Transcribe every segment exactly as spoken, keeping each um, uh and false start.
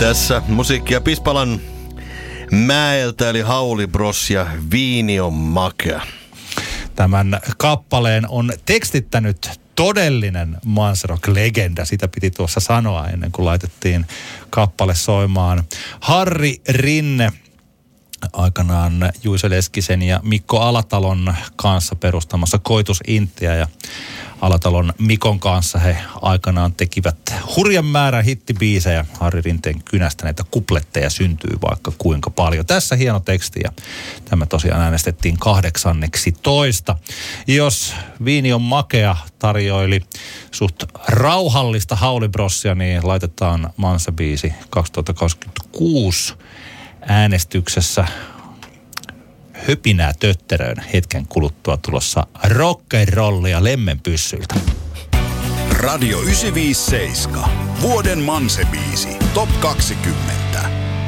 Tässä musiikkia Pispalan mäeltä, eli Hauli Bros ja Viini on makea. Tämän kappaleen on tekstittänyt todellinen Manserock-legenda. Sitä piti tuossa sanoa ennen kuin laitettiin kappale soimaan. Harri Rinne, aikanaan Juiso Leskisen ja Mikko Alatalon kanssa perustamassa Koitus Intiä, ja Alatalon Mikon kanssa he aikanaan tekivät hurjan määrän hittibiisejä. Harri Rinteen kynästä näitä kupletteja syntyy vaikka kuinka paljon. Tässä hieno teksti, ja tämä tosiaan äänestettiin kahdeksanneksi toista. Jos Viini on makea tarjoili suht rauhallista Hauli Brosia, niin laitetaan Mansa-biisi kaksituhattakaksikymmentäkuusi äänestyksessä höpinää tötteröön hetken kuluttua tulossa rock'n'rollia lemmenpyssyiltä. Radio yhdeksänsataaviisikymmentäseitsemän. Vuoden Manse-biisi. Top kaksikymmentä.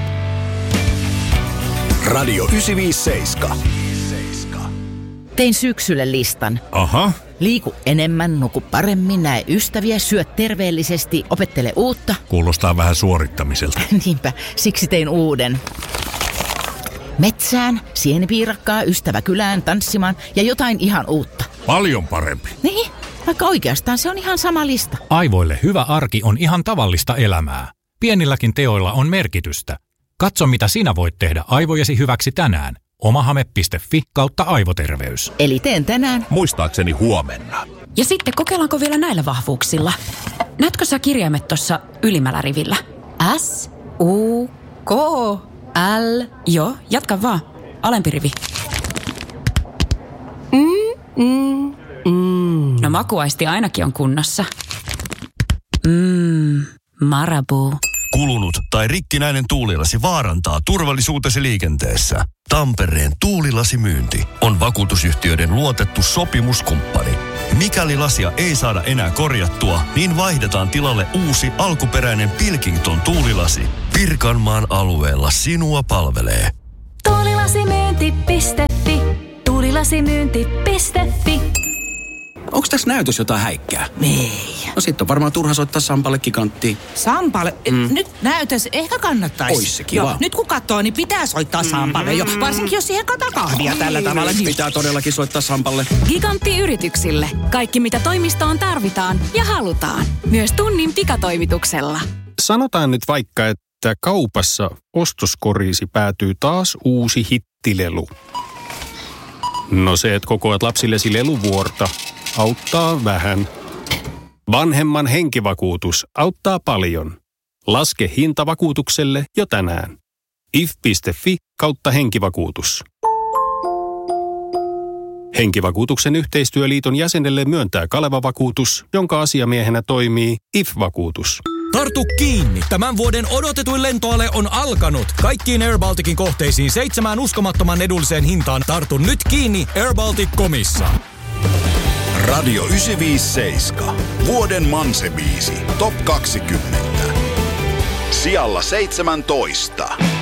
Radio yhdeksänsataaviisikymmentäseitsemän. Tein syksylle listan. Aha. Liiku enemmän, nuku paremmin, näe ystäviä, syö terveellisesti, opettele uutta. Kuulostaa vähän suorittamiselta. Niinpä, siksi tein uuden. Metsään, sienipiirakkaa, ystäväkylään, tanssimaan ja jotain ihan uutta. Paljon parempi. Niin, vaikka oikeastaan se on ihan sama lista. Aivoille hyvä arki on ihan tavallista elämää. Pienilläkin teoilla on merkitystä. Katso, mitä sinä voit tehdä aivojesi hyväksi tänään. omahame piste fi kautta aivoterveys. Eli teen tänään. Muistaakseni huomenna. Ja sitten kokeillaanko vielä näillä vahvuuksilla? Näetkö sä kirjaimet tuossa ylimmällä rivillä? S, U, K, L. Joo, jatka vaan. Alempi rivi. Mm, mm, mm. No makuaisti ainakin on kunnossa. Mmm, Marabou. Kulunut tai rikkinäinen tuulilasi vaarantaa turvallisuutesi liikenteessä. Tampereen tuulilasimyynti on vakuutusyhtiöiden luotettu sopimuskumppani. Mikäli lasia ei saada enää korjattua, niin vaihdetaan tilalle uusi alkuperäinen Pilkington tuulilasi. Pirkanmaan alueella sinua palvelee tuulilasimyynti piste fi. tuulilasimyynti piste fi. Onko tässä näytös jotain häikkää? Ei. No sit on varmaan turha soittaa Sampalle kikanttiin. Sampalle? Mm. Nyt näytös ehkä kannattaisi. Ois se kiva. No, nyt kun katsoo, niin pitää soittaa Sampalle mm. jo. Varsinkin jos siihen kataa kahvia tällä tavalla. Niin. Pitää todellakin soittaa Sampalle. Gigantti yrityksille. Kaikki mitä toimistoon tarvitaan ja halutaan. Myös tunnin pikatoimituksella. Sanotaan nyt vaikka, että kaupassa ostoskoriisi päätyy taas uusi hittilelu. No se, että kokoat lapsillesi leluvuorta, auttaa vähän. Vanhemman henkivakuutus auttaa paljon. Laske hinta vakuutukselle jo tänään. if piste fi kautta henkivakuutus. Henkivakuutuksen yhteistyöliiton jäsenelle myöntää Kaleva-vakuutus, jonka asiamiehenä toimii I F-vakuutus. Tartu kiinni! Tämän vuoden odotetuin lentoale on alkanut. Kaikkiin Air Balticin kohteisiin seitsemään uskomattoman edulliseen hintaan. Tartu nyt kiinni airbaltic piste comissa. Radio yhdeksänsataaviisikymmentäseitsemän. Vuoden Manse-biisi. Top kaksikymmentä. Sijalla seitsemäntoista.